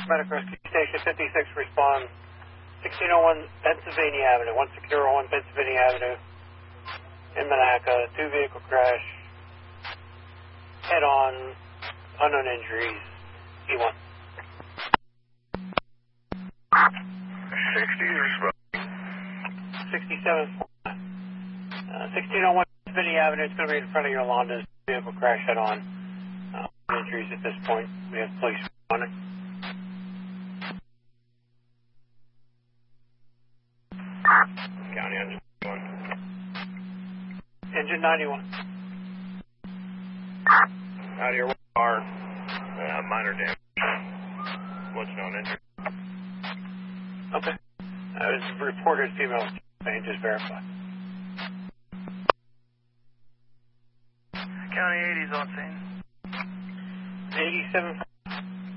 Medical Rescue Station 56, respond 1601 Pennsylvania Avenue, 1601 Pennsylvania Avenue in Monaca, 2-vehicle crash, head-on, unknown injuries, E1. 60 respond. 67, 1601 Pennsylvania Avenue, it's going to be in front of your Londa's vehicle crash head-on. Injuries at this point. We have police responding. County engine 91. Engine 91. Out of your car, minor damage. What's known injury? Okay. It's reported female, just verify. County 80's on scene. 87.